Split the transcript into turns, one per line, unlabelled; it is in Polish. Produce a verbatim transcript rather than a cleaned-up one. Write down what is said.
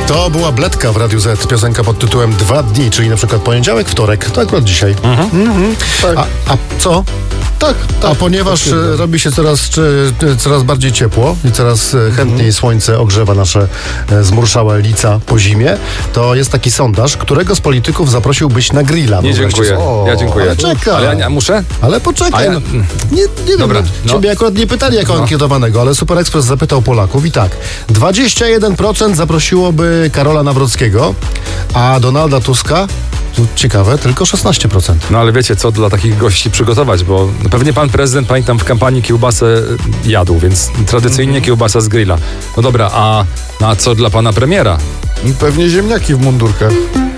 To była Bledka w Radiu Z, piosenka pod tytułem Dwa dni, czyli na przykład poniedziałek, wtorek, to akurat dzisiaj.
Mhm.
Mhm.
Tak.
A, a co?
Tak, tak.
A ponieważ e, robi się coraz, czy, coraz bardziej ciepło i coraz e, chętniej
Mhm.
słońce ogrzewa nasze e, zmurszałe lica po zimie, to jest taki sondaż, którego z polityków zaprosiłbyś na grilla.
Nie
Wyobraźcie
dziękuję.
sobie. O,
Ja dziękuję.
Ale czekaj.
Ale ja nie, a muszę?
Ale poczekaj,
A ja-
no, nie, nie
Dobra,
wiem,
no.
ciebie akurat nie pytali jako
No.
ankietowanego, ale Super Express zapytał Polaków i tak, dwadzieścia jeden procent zaprosiłoby Karola Nawrockiego, a Donalda Tuska, tu ciekawe, tylko szesnaście procent.
No ale wiecie, co dla takich gości przygotować, bo pewnie pan prezydent, pamiętam, w kampanii kiełbasę jadł, więc tradycyjnie
Mhm.
kiełbasa z grilla. No dobra, a, no a co dla pana premiera?
Pewnie ziemniaki w mundurkach.